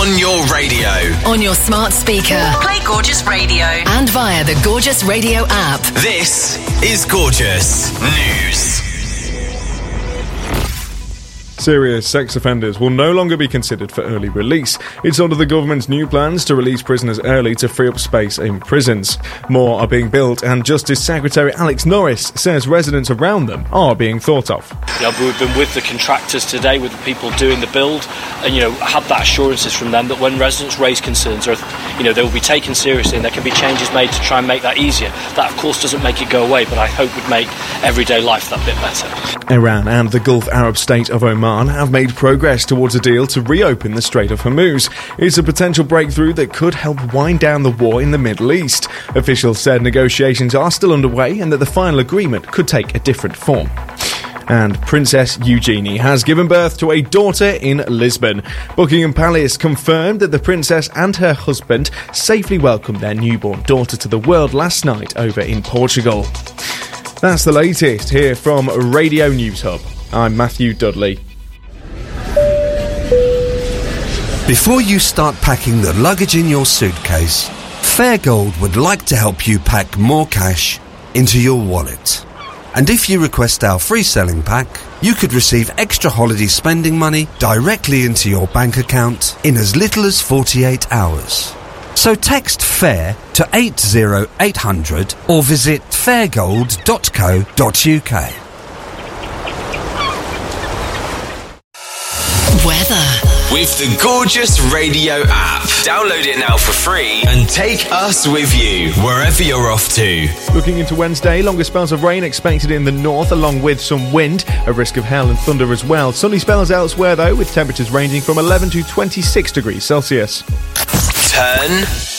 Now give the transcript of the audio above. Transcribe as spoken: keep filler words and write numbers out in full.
On your radio. On your smart speaker. Play Gorgeous Radio. And via the Gorgeous Radio app. This is Gorgeous News. Serious sex offenders will no longer be considered for early release. It's under the government's new plans to release prisoners early to free up space in prisons. More are being built, and Justice Secretary Alex Norris says residents around them are being thought of. You know, we've been with the contractors today, with the people doing the build, and you know, had that assurances from them that when residents raise concerns, or you know, they will be taken seriously, and there can be changes made to try and make that easier. That, of course, doesn't make it go away, but I hope would make everyday life that bit better. Iran and the Gulf Arab state of Oman have made progress towards a deal to reopen the Strait of Hormuz. It's a potential breakthrough that could help wind down the war in the Middle East. Officials said negotiations are still underway and that the final agreement could take a different form. And Princess Eugenie has given birth to a daughter in Lisbon. Buckingham Palace confirmed that the princess and her husband safely welcomed their newborn daughter to the world last night over in Portugal. That's the latest here from Radio News Hub. I'm Matthew Dudley. Before you start packing the luggage in your suitcase, Fairgold would like to help you pack more cash into your wallet. And if you request our free selling pack, you could receive extra holiday spending money directly into your bank account in as little as forty-eight hours. So text FAIR to eight zero eight hundred or visit fairgold dot co dot uk. Weather. With the Gorgeous Radio app. Download it now for free and take us with you wherever you're off to. Looking into Wednesday, longer spells of rain expected in the north along with some wind, a risk of hail and thunder as well. Sunny spells elsewhere though, with temperatures ranging from eleven to twenty-six degrees Celsius. Turn